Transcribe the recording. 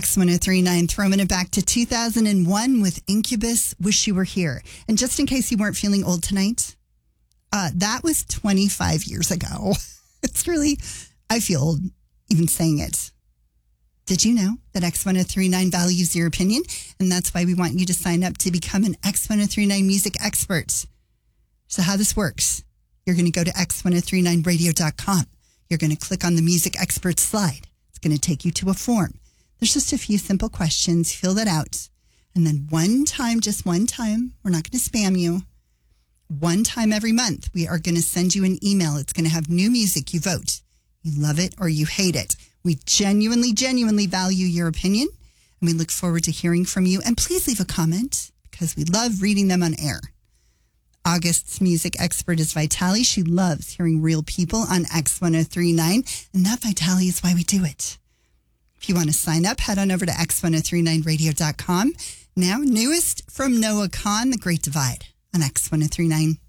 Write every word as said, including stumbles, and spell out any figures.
X one oh three point nine, throwing it back to two thousand one with Incubus, Wish You Were Here. And just in case you weren't feeling old tonight, uh, that was twenty-five years ago. It's really, I feel old even saying it. Did you know that X one oh three point nine values your opinion? And that's why we want you to sign up to become an X one oh three point nine music expert. So how this works, you're going to go to x one oh three nine radio dot com. You're going to click on the music expert slide. It's going to take you to a form. There's just a few simple questions. Fill that out. And then one time, just one time, we're not going to spam you. One time every month, we are going to send you an email. It's going to have new music. You vote. You love it or you hate it. We genuinely, genuinely value your opinion. And we look forward to hearing from you. And please leave a comment because we love reading them on air. August's music expert is Vitali. She loves hearing real people on X one oh three point nine. And that, Vitali, is why we do it. If you want to sign up, head on over to x one oh three nine radio dot com. Now, newest from Noah Kahan, The Great Divide on X one oh three point nine.